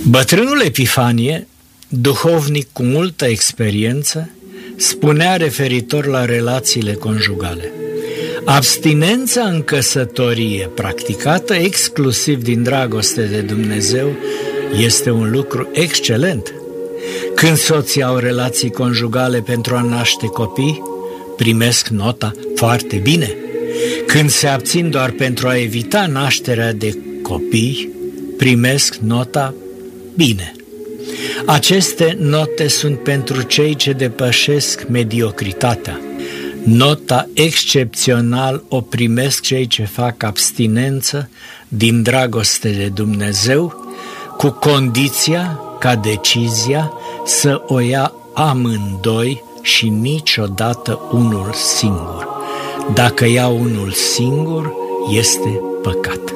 Bătrânul Epifanie, duhovnic cu multă experiență, spunea referitor la relațiile conjugale: abstinența în căsătorie, practicată exclusiv din dragoste de Dumnezeu, este un lucru excelent. Când soții au relații conjugale pentru a naște copii, primesc nota foarte bine. Când se abțin doar pentru a evita nașterea de copii, primesc nota bine. Aceste note sunt pentru cei ce depășesc mediocritatea. Nota excepțional o primesc cei ce fac abstinență din dragoste de Dumnezeu, cu condiția ca decizia să o ia amândoi și niciodată unul singur. Dacă ia unul singur, este păcat.